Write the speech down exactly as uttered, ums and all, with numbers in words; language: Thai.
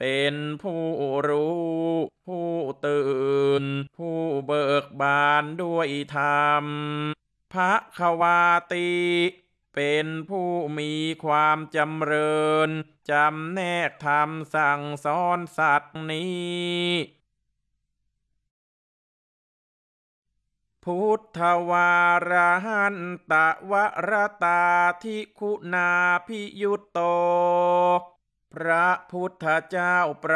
เป็นผู้รู้ผู้ตื่นผู้เบิกบานด้วยธรรมภควาติเป็นผู้มีความจำเริญจำแนกธรรมสั่งสอนสัตว์นี้พุทธวาระหันตะวรตาธิคุณาพิยุตโตพระพุทธเจ้า